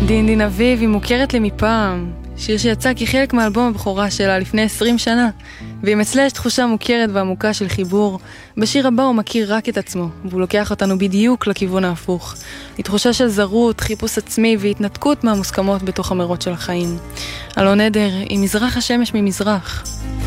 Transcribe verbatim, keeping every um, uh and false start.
דין דין אביב היא מוכרת לי מפעם, שיר שיצא כחלק מאלבום הבכורה שלה לפני עשרים שנה, ואם אצלה יש תחושה מוכרת ועמוקה של חיבור, בשיר הבא הוא מכיר רק את עצמו, והוא לוקח אותנו בדיוק לכיוון ההפוך. היא תחושה של זרות, חיפוש עצמי והתנתקות מהמוסכמות בתוך המרות של החיים. אלון עדר, עם מזרח השמש ממזרח.